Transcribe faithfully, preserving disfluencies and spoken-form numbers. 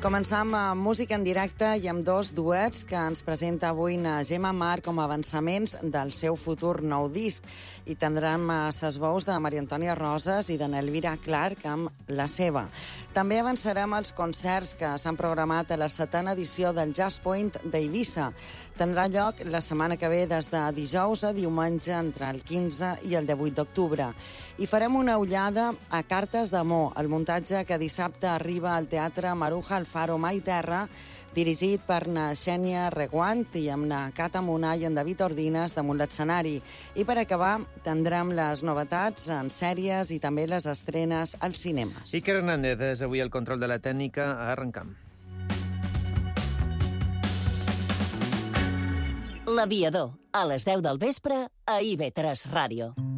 Començam amb música en directe i amb dos duets que ens presenta avui na Gemma Mar com a avançaments del seu futur nou disc. I tindrem ses veus de Maria Antònia Roses i de n'Elvira Clark amb la seva. També avançarem els concerts que s'han programat a la setena edició del Jazz Point d'Eivissa. Tindrà lloc la setmana que ve des de dijous a diumenge entre el quinze i el divuit d'octubre. I farem una ullada a Cartes d'amor, el muntatge que dissabte arriba al Teatre Maruja Alfaro Mai Terra, dirigit per na Xènia Reguant i amb na Cata Munà i en David Ordines damunt l'escenari. I per acabar, tindrem les novetats en sèries i també les estrenes als cinemes. Iker Hernández és avui el control de la tècnica. Arrencam. L'Aviador, a les deu del vespre, a I V tres Ràdio.